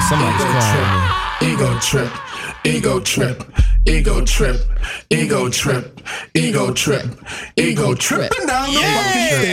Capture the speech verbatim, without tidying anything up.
somebody's calling me. Ego trip, ego trip, ego trip, ego trip, ego trip, ego tripping down the fucking